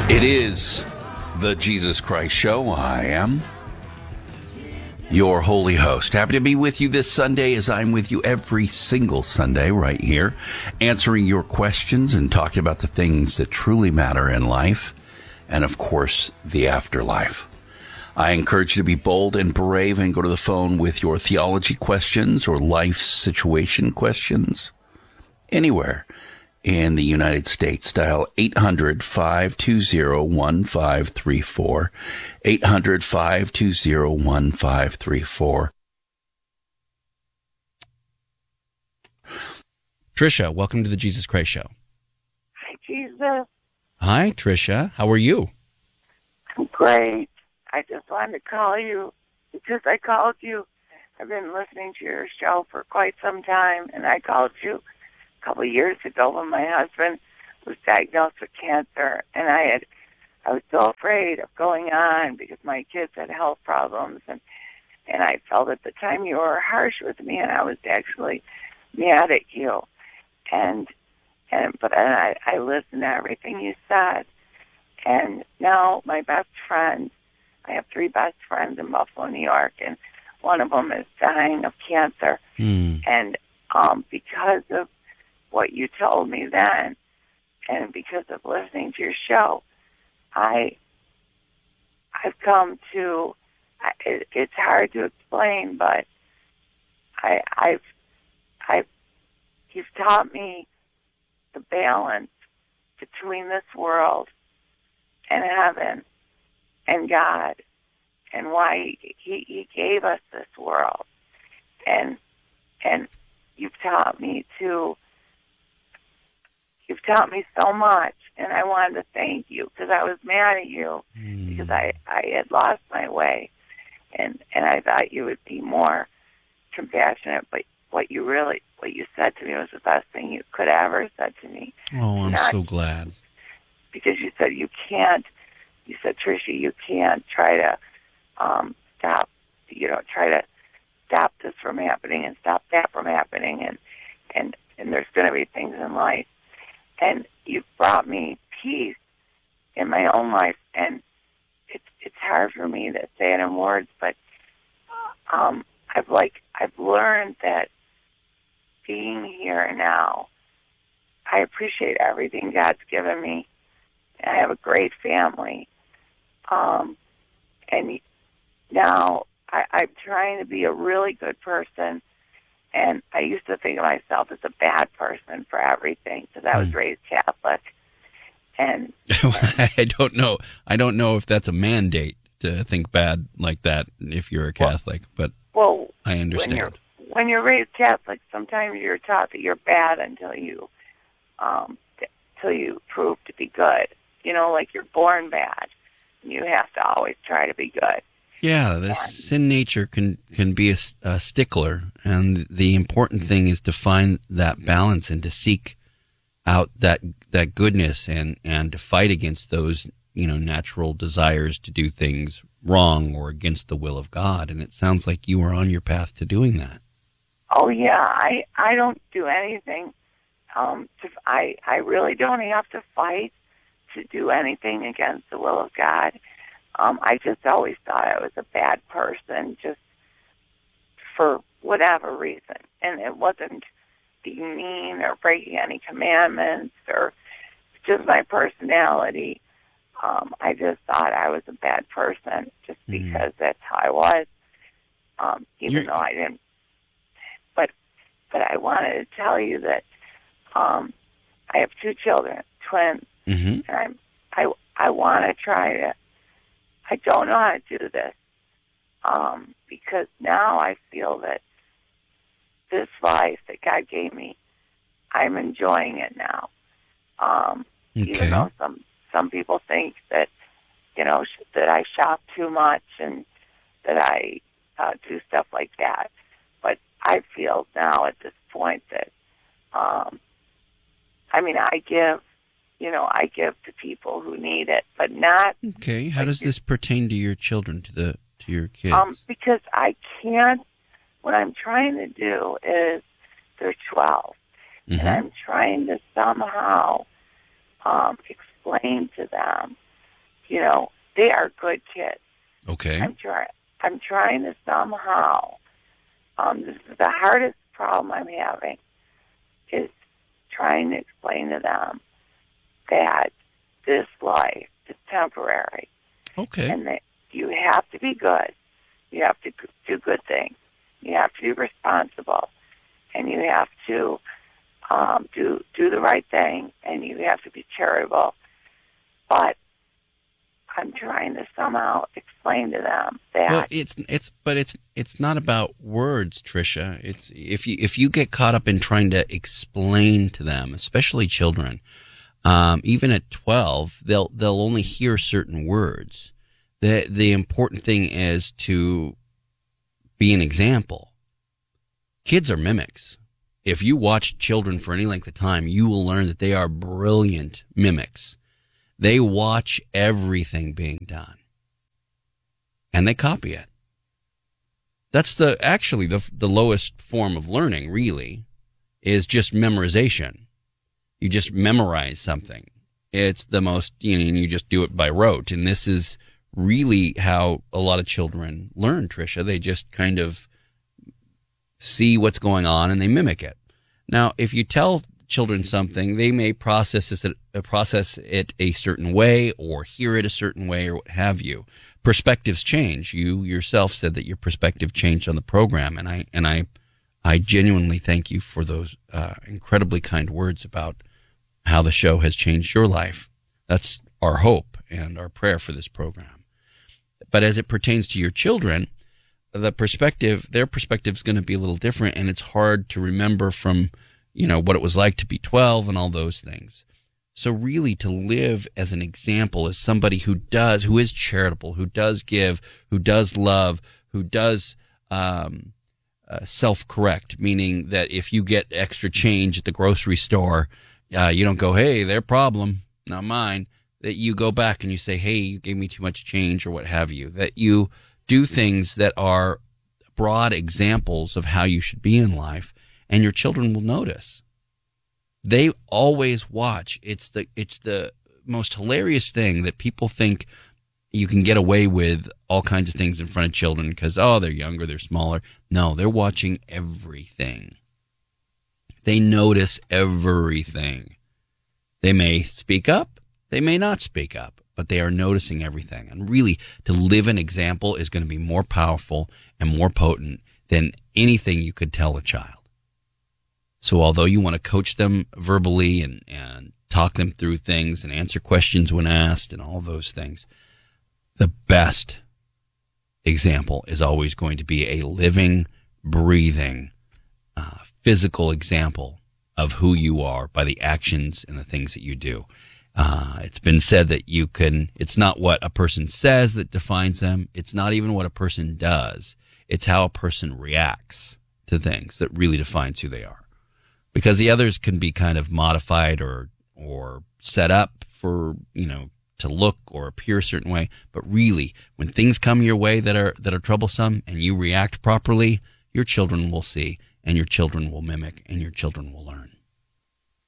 It is the Jesus Christ Show. I am your holy host. Happy to be with you this Sunday, as I'm with you every single Sunday right here, answering your questions and talking about the things that truly matter in life and, of course, the afterlife. I encourage you to be bold and brave and go to the phone with your theology questions or life situation questions anywhere in the United States. Dial 800-520-1534, 800-520-1534. Tricia, welcome to the Jesus Christ Show. Hi, Jesus. Hi, Tricia. How are you? I'm great. I just wanted to call you because I called you. I've been listening to your show for quite some time, and I called you a couple of years ago when my husband was diagnosed with cancer, and I was so afraid of going on because my kids had health problems, and I felt at the time you were harsh with me, and I was actually mad at you, but I listened to everything you said, and now my best friend, I have 3 best friends in Buffalo, New York, and one of them is dying of cancer, and because of what you told me then, and because of listening to your show, I've come to. It's hard to explain, but you've taught me the balance between this world and heaven and God, and why He gave us this world, and you've taught me to. You've taught me so much, and I wanted to thank you because I was mad at you because I had lost my way, and I thought you would be more compassionate. But what you said to me was the best thing you could ever said to me. Oh, I'm so glad. Because you said you can't. You said, Tricia, you can't try to stop. Try to stop this from happening and stop that from happening, and there's going to be things in life. And you've brought me peace in my own life, and it's hard for me to say it in words, but I've learned that being here now, I appreciate everything God's given me. I have a great family, and now I'm trying to be a really good person. And I used to think of myself as a bad person for everything because I was raised Catholic. And I don't know. I don't know if that's a mandate to think bad like that if you're a Catholic, but I understand. When you're raised Catholic, sometimes you're taught that you're bad until you prove to be good. Like you're born bad. You have to always try to be good. Yeah, the sin nature can be a stickler, and the important thing is to find that balance and to seek out that goodness and to fight against those natural desires to do things wrong or against the will of God. And it sounds like you are on your path to doing that. Oh yeah, I don't do anything. I really don't have to fight to do anything against the will of God. I just always thought I was a bad person just for whatever reason. And it wasn't being mean or breaking any commandments or just my personality. I just thought I was a bad person just because that's how I was, even though I didn't. But I wanted to tell you that I have 2 children, twins, and I want to try to. I don't know how to do this because now I feel that this life that God gave me, I'm enjoying it now. Even though some people think that that I shop too much and that I do stuff like that, but I feel now at this point that I give to people who need it, but not. Okay, how does this pertain to your children, to your kids? Because I can't. What I'm trying to do is they're 12, and I'm trying to somehow explain to them they are good kids. Okay. I'm trying to somehow. This is the hardest problem I'm having, is trying to explain to them that this life is temporary. Okay. And that you have to be good. You have to do good things. You have to be responsible. And you have to do the right thing. And you have to be charitable. But I'm trying to somehow explain to them that. Well, it's not about words, Tricia. It's if you get caught up in trying to explain to them, especially children, even at 12, they'll only hear certain words. The important thing is to be an example. Kids are mimics. If you watch children for any length of time, you will learn that they are brilliant mimics. They watch everything being done, and they copy it. That's actually the lowest form of learning, really, is just memorization. You just memorize something. It's the most, and you just do it by rote. And this is really how a lot of children learn, Tricia. They just kind of see what's going on and they mimic it. Now, if you tell children something, they may process it a certain way or hear it a certain way or what have you. Perspectives change. You yourself said that your perspective changed on the program, and I genuinely thank you for those incredibly kind words about how the show has changed your life. That's our hope and our prayer for this program. But as it pertains to your children, their perspective is going to be a little different, and it's hard to remember from what it was like to be 12 and all those things. So really to live as an example, as somebody who is charitable, who does give, who does love, who does self-correct, meaning that if you get extra change at the grocery store, you don't go, hey, their problem, not mine. That you go back and you say, hey, you gave me too much change or what have you. That you do things that are broad examples of how you should be in life, and your children will notice. They always watch. It's the most hilarious thing that people think you can get away with all kinds of things in front of children because, they're younger, they're smaller. No, they're watching everything. They notice everything. They may speak up, they may not speak up, but they are noticing everything. And really, to live an example is going to be more powerful and more potent than anything you could tell a child. So although you want to coach them verbally and talk them through things and answer questions when asked and all those things, the best example is always going to be a living, breathing, physical example of who you are by the actions and the things that you do. It's been said that it's not what a person says that defines them. It's not even what a person does. It's how a person reacts to things that really defines who they are. Because the others can be kind of modified or set up for, to look or appear a certain way. But really, when things come your way that are troublesome and you react properly, your children will see, and your children will mimic, and your children will learn.